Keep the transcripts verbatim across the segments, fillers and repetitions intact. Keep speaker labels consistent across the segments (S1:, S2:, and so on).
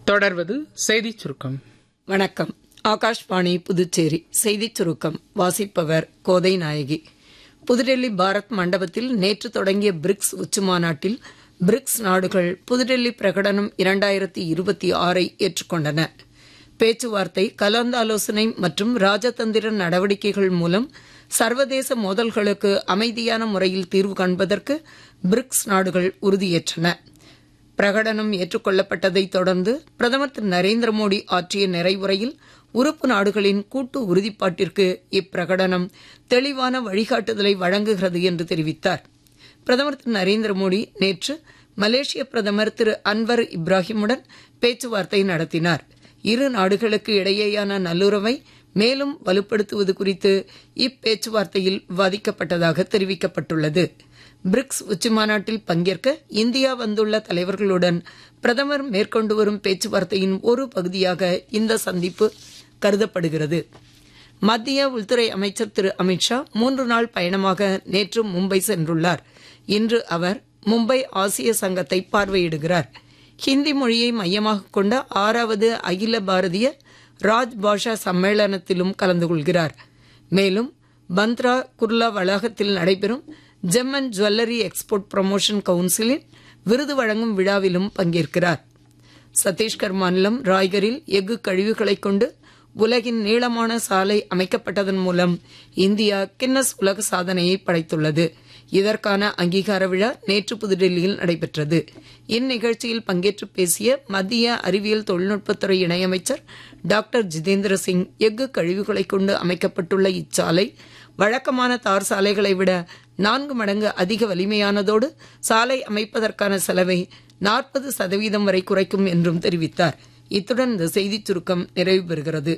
S1: தொடர்வது செய்திச் சுருக்கம்.
S2: வணக்கம். ஆகாஷ்வாணி புதுச்சேரி செய்திச் சுருக்கம் வாசிப்பவர் கோதை நாயகி. புதுடெல்லி பாரத் மண்டபத்தில் நேற்று தொடங்கிய பிரிக்ஸ் உச்சிமாநாட்டில் பிரிக்ஸ் நாடுகள் புதுடெல்லி பிரகடனம் இரண்டாயிரத்தி இருபத்தி ஆறை ஏற்றுக்கொண்டன. பேச்சுவார்த்தை, கலந்தாலோசனை மற்றும் ராஜதந்திர நடவடிக்கைகள் மூலம் சர்வதேச மோதல்களுக்கு அமைதியான முறையில் தீர்வு காண்பதற்கு பிரிக்ஸ் நாடுகள் உறுதியேற்றன. பிரகடனம் ஏற்றுக்கொள்ளப்பட்டதைத் தொடர்ந்து பிரதமர் திரு நரேந்திர மோடி ஆற்றிய நிறைவுரையில் உறுப்பு நாடுகளின் கூட்டு உறுதிப்பாட்டிற்கு இப்பிரகடனம் தெளிவான வழிகாட்டுதலை வழங்குகிறது என்று தெரிவித்தார். பிரதமர் திரு நரேந்திர மோடி நேற்று மலேசிய பிரதமர் திரு அன்வர் இப்ராஹிமுடன் பேச்சுவார்த்தை நடத்தினார். இரு நாடுகளுக்கு இடையேயான நல்லுறவை மேலும் வலுப்படுத்துவது குறித்து இப்பேச்சுவார்த்தையில் விவாதிக்கப்பட்டதாக தெரிவிக்கப்பட்டுள்ளது. பிரிக்ஸ் உச்சிமாநாட்டில் பங்கேற்க இந்தியா வந்துள்ள தலைவர்களுடன் பிரதமர் மேற்கொண்டு வரும் பேச்சுவார்த்தையின் ஒரு பகுதியாக இந்த சந்திப்பு கருதப்படுகிறது. மத்திய உள்துறை அமைச்சர் திரு அமித்ஷா மூன்று நாள் பயணமாக நேற்று மும்பை சென்றுள்ளார். இன்று அவர் மும்பை ஆசிய சங்கத்தை பார்வையிடுகிறார். ஹிந்தி மொழியை மையமாக கொண்ட ஆறாவது அகில பாரதிய ராஜ் பாஷா சம்மேளனத்திலும் கலந்து கொள்கிறார். மேலும் பந்த்ரா குர்லா வளாகத்தில் நடைபெறும் GeM and jewellery export promotion கவுன்சிலின் விருது வழங்கும் விழாவிலும் பங்கேற்கிறார். சத்தீஸ்கர் மாநிலம் ராய்கரில் எஃகு கழிவுகளைக் கொண்டு உலகின் நீளமான சாலை அமைக்கப்பட்டதன் மூலம் இந்தியா கின்னஸ் உலக சாதனையை படைத்துள்ளது. இதற்கான அங்கீகார விழா நேற்று புதுடெல்லியில் நடைபெற்றது. இந்நிகழ்ச்சியில் பங்கேற்று பேசிய மத்திய அறிவியல் தொழில்நுட்பத்துறை இணையமைச்சர் டாக்டர் ஜிதேந்திர சிங், எஃகு கழிவுகளைக் கொண்டு அமைக்கப்பட்டுள்ள இச்சாலை வழக்கமான தார் சாலைகளை விட நான்கு மடங்கு அதிக வலிமையானதோடு சாலை அமைப்பதற்கான செலவை நாற்பது சதவீதம் வரை குறைக்கும் என்றும் தெரிவித்தார். இத்துடன் இந்த செய்திச் சுருக்கம் நிறைவு பெறுகிறது.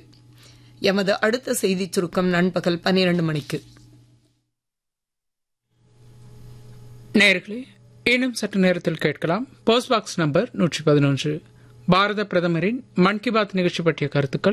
S2: எமது அடுத்த செய்திச் சுருக்கம் நண்பகல் பன்னிரண்டு மணிக்கு.
S1: நேயர்களே, இன்னும் சற்று நேரத்தில் கேட்கலாம் போஸ்ட் பாக்ஸ் நம்பர் நூற்றி பதினொன்று. பாரத பிரதமரின் மன் கி பாத் நிகழ்ச்சி பற்றிய கருத்துக்கள்